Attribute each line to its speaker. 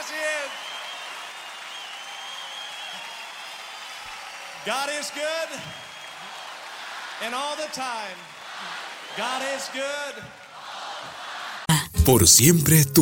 Speaker 1: Así es. God is good. And all the time. God is good.
Speaker 2: Por siempre tú.